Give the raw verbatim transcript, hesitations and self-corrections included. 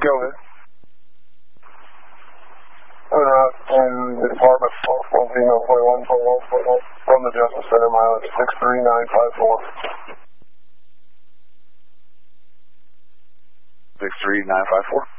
Go ahead. Uh, from the department, one female, twenty-one, twenty-one, twenty-one, from the Justice Center, mileage six three nine five four. six three nine five four.